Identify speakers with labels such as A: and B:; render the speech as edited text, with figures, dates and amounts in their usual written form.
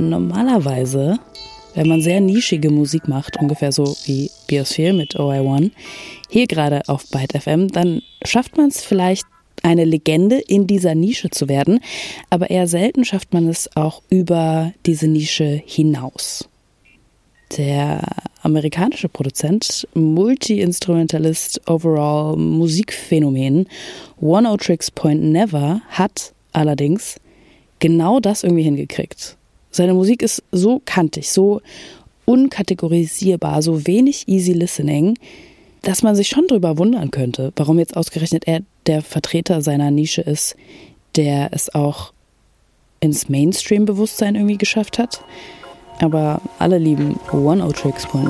A: normalerweise, wenn man sehr nischige Musik macht, ungefähr so wie Biosphere mit OI1, hier gerade auf Byte FM, dann schafft man es vielleicht, eine Legende in dieser Nische zu werden, aber eher selten schafft man es auch über diese Nische hinaus. Der amerikanische Produzent, Multi-Instrumentalist, overall Musikphänomen Oneohtrix Point Never hat allerdings genau das irgendwie hingekriegt. Seine Musik ist so kantig, so unkategorisierbar, so wenig easy listening, dass man sich schon drüber wundern könnte, warum jetzt ausgerechnet er der Vertreter seiner Nische ist, der es auch ins Mainstream-Bewusstsein irgendwie geschafft hat. Aber alle lieben Oneohtrix Point